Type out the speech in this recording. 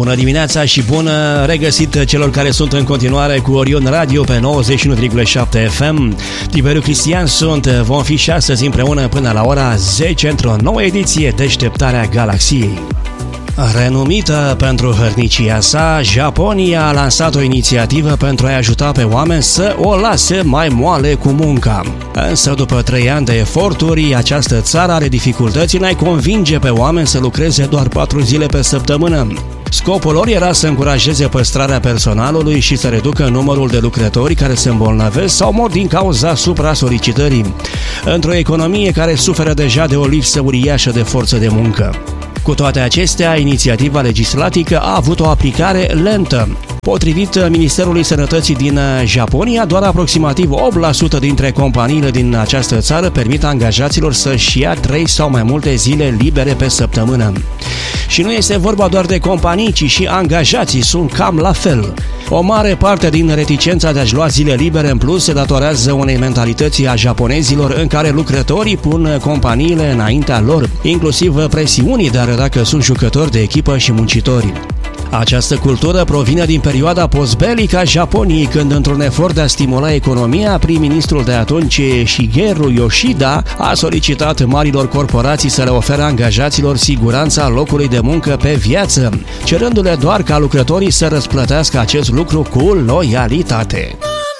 Bună dimineața și bună regăsit celor care sunt în continuare cu Orion Radio pe 91,7 FM. Tiberiu Cristian sunt, vom fi și astăzi împreună până la ora 10 într-o nouă ediție Deșteptarea Galaxiei. Renumită pentru hărnicia sa, Japonia a lansat o inițiativă pentru a-i ajuta pe oameni să o lase mai moale cu munca. Însă după 3 ani de eforturi, această țară are dificultăți în a-i convinge pe oameni să lucreze doar 4 zile pe săptămână. Scopul lor era să încurajeze păstrarea personalului și să reducă numărul de lucrători care se îmbolnăvesc sau mor din cauza supra-solicitării, într-o economie care suferă deja de o lipsă uriașă de forță de muncă. Cu toate acestea, inițiativa legislatică a avut o aplicare lentă. Potrivit Ministerului Sănătății din Japonia, doar aproximativ 8% dintre companiile din această țară permit angajaților să-și ia 3 sau mai multe zile libere pe săptămână. Și nu este vorba doar de companii, ci și angajații sunt cam la fel. O mare parte din reticența de a-și lua zile libere în plus se datorează unei mentalități a japonezilor în care lucrătorii pun companiile înaintea lor, inclusiv presiunii de a arăta că sunt jucători de echipă și muncitori. Această cultură provine din perioada postbelică a Japoniei, când, într-un efort de a stimula economia, prim-ministrul de atunci, Shigeru Yoshida, a solicitat marilor corporații să le ofere angajaților siguranța locului de muncă pe viață, cerându-le doar ca lucrătorii să răsplătească acest lucru cu loialitate.